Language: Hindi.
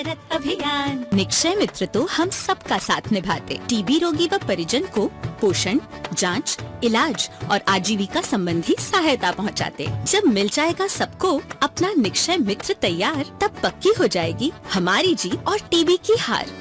भारत अभियान। निक्षय मित्र तो हम सबका साथ निभाते, टीबी रोगी व परिजन को पोषण, जांच, इलाज और आजीविका संबंधी सहायता पहुंचाते। जब मिल जाएगा सबको अपना निक्षय मित्र तैयार, तब पक्की हो जाएगी हमारी जीत और टीबी की हार।